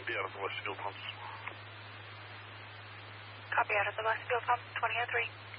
be out of the West Field pumps. Copy out of the West Field pump, 2003.